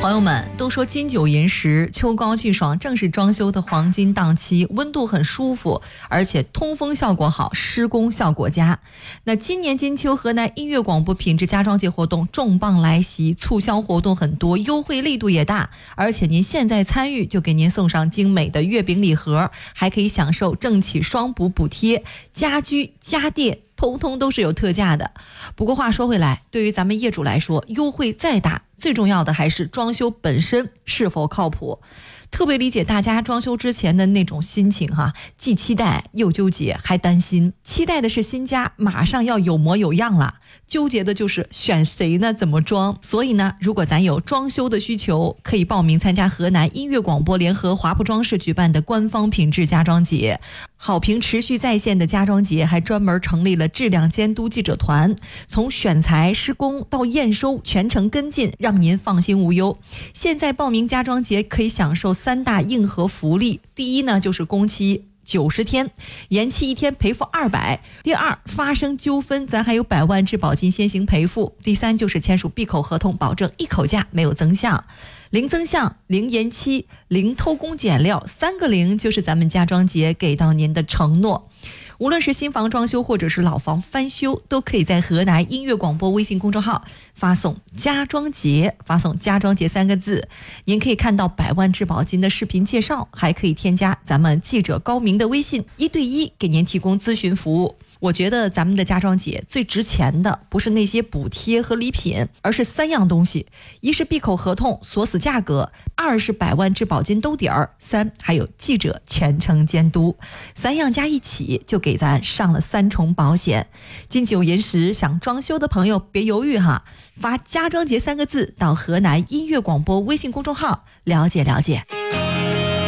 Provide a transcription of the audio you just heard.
朋友们都说金九银十，秋高气爽正是装修的黄金档期，温度很舒服，而且通风效果好，施工效果佳。那今年金秋河南音乐广播品质家装节活动重磅来袭，促销活动很多，优惠力度也大，而且您现在参与就给您送上精美的月饼礼盒，还可以享受政企双补补贴，家居家电通通都是有特价的。不过话说回来，对于咱们业主来说，优惠再大，最重要的还是装修本身是否靠谱。特别理解大家装修之前的那种心情哈，既期待又纠结还担心。期待的是新家马上要有模有样了，纠结的就是选谁呢，怎么装。所以呢，如果咱有装修的需求，可以报名参加河南音乐广播联合华普装饰举办的官方品质家装节。好评持续在线的家装节还专门成立了质量监督记者团，从选材施工到验收全程跟进，让您放心无忧。现在报名家装节可以享受3大硬核福利，第一呢就是工期90天，延期1天赔付200。第二，发生纠纷咱还有100万质保金先行赔付。第三就是签署闭口合同，保证一口价没有增项，零增项、零延期、零偷工减料，3个零就是咱们家装节给到您的承诺。无论是新房装修或者是老房翻修，都可以在河南音乐广播微信公众号发送家装节，发送家装节3个字，您可以看到100万质保金的视频介绍，还可以添加咱们记者高明的微信，1对1给您提供咨询服务。我觉得咱们的家装节最值钱的不是那些补贴和礼品，而是3样东西：一是闭口合同锁死价格，2是100万质保金兜底儿，3还有记者全程监督。3样加一起就给咱上了3重保险。金九银十想装修的朋友别犹豫哈，发家装节3个字到河南音乐广播微信公众号了解了解。